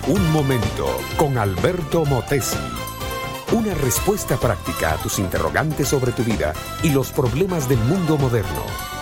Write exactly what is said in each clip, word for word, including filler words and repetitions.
Un momento con Alberto Motesi. Una respuesta práctica a tus interrogantes sobre tu vida y los problemas del mundo moderno.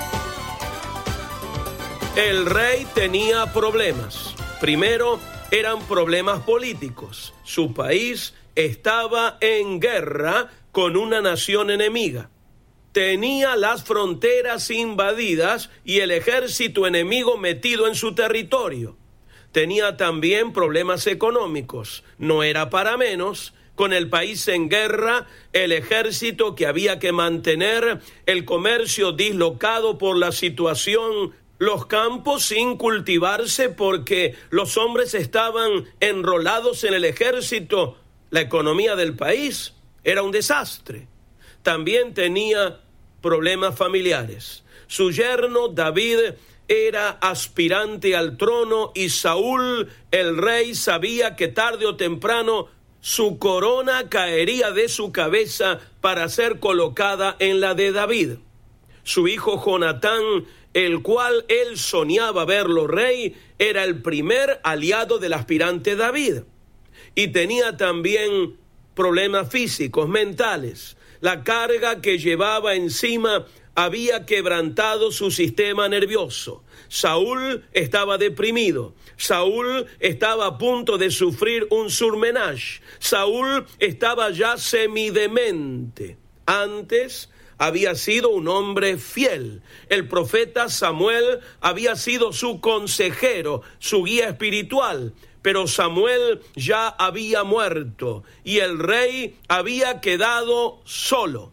El rey tenía problemas. Primero, eran problemas políticos. Su país estaba en guerra con una nación enemiga. Tenía las fronteras invadidas y el ejército enemigo metido en su territorio. Tenía también problemas económicos. No era para menos. Con el país en guerra, el ejército que había que mantener, el comercio dislocado por la situación, los campos sin cultivarse porque los hombres estaban enrolados en el ejército. La economía del país era un desastre. También tenía problemas familiares. Su yerno David era aspirante al trono y Saúl, el rey, sabía que tarde o temprano su corona caería de su cabeza para ser colocada en la de David. Su hijo Jonatán, el cual él soñaba verlo rey, era el primer aliado del aspirante David. Y tenía también problemas físicos, mentales. La carga que llevaba encima había quebrantado su sistema nervioso. Saúl estaba deprimido. Saúl estaba a punto de sufrir un surmenage. Saúl estaba ya semidemente. Antes había sido un hombre fiel. El profeta Samuel había sido su consejero, su guía espiritual. Pero Samuel ya había muerto y el rey había quedado solo.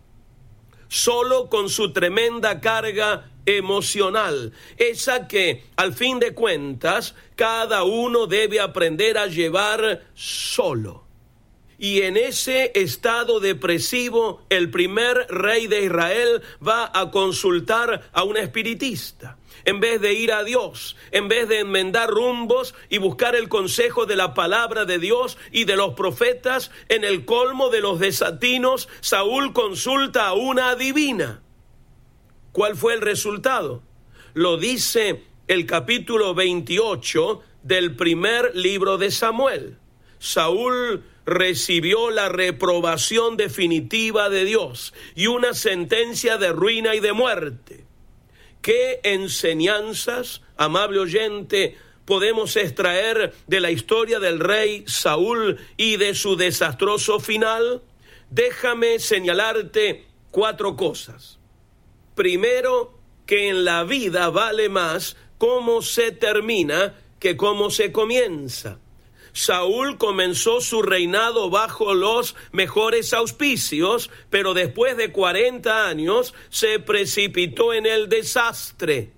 Solo con su tremenda carga emocional, esa que, al fin de cuentas, cada uno debe aprender a llevar solo. Y en ese estado depresivo, el primer rey de Israel va a consultar a un espiritista. En vez de ir a Dios, en vez de enmendar rumbos y buscar el consejo de la palabra de Dios y de los profetas, en el colmo de los desatinos, Saúl consulta a una adivina. ¿Cuál fue el resultado? Lo dice el capítulo veintiocho del primer libro de Samuel. Saúl recibió la reprobación definitiva de Dios y una sentencia de ruina y de muerte. ¿Qué enseñanzas, amable oyente, podemos extraer de la historia del rey Saúl y de su desastroso final? Déjame señalarte cuatro cosas. Primero, que en la vida vale más cómo se termina que cómo se comienza. Saúl comenzó su reinado bajo los mejores auspicios, pero después de cuarenta años se precipitó en el desastre.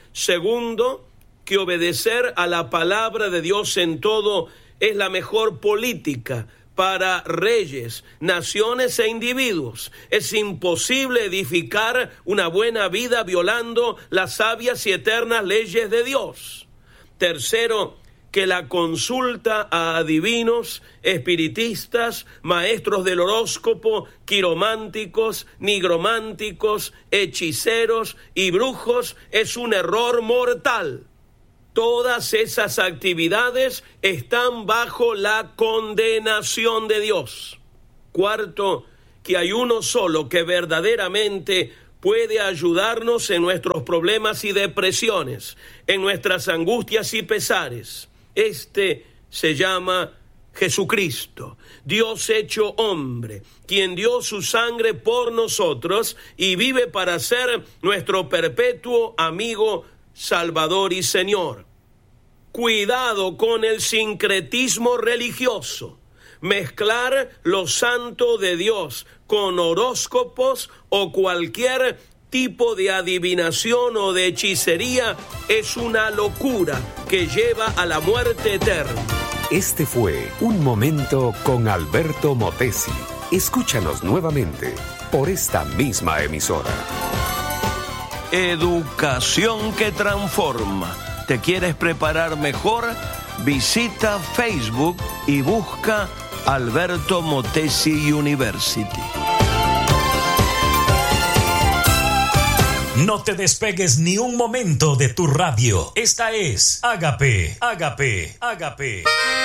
Segundo, que obedecer a la palabra de Dios en todo es la mejor política para reyes, naciones e individuos. Es imposible edificar una buena vida violando las sabias y eternas leyes de Dios. Tercero, que la consulta a adivinos, espiritistas, maestros del horóscopo, quirománticos, nigrománticos, hechiceros y brujos es un error mortal. Todas esas actividades están bajo la condenación de Dios. Cuarto, que hay uno solo que verdaderamente puede ayudarnos en nuestros problemas y depresiones, en nuestras angustias y pesares. Este se llama Jesucristo, Dios hecho hombre, quien dio su sangre por nosotros y vive para ser nuestro perpetuo amigo, Salvador y Señor. Cuidado con el sincretismo religioso, mezclar lo santo de Dios con horóscopos o cualquier tipo de adivinación o de hechicería es una locura que lleva a la muerte eterna. Este fue Un Momento con Alberto Motesi. Escúchanos nuevamente por esta misma emisora. Educación que transforma. ¿Te quieres preparar mejor? Visita Facebook y busca Alberto Motesi University. No te despegues ni un momento de tu radio. Esta es Ágape, Ágape, Ágape.